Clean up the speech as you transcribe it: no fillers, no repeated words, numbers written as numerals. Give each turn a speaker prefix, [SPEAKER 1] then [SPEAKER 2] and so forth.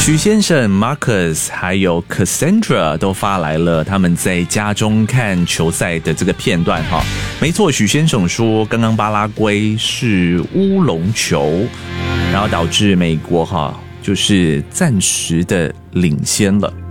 [SPEAKER 1] 许先生 Marcus 还有 Cassandra 都发来了他们在家中看球赛的这个片段哈。没错，许先生说刚刚巴拉圭是乌龙球，然后导致美国就是暂时的领先了。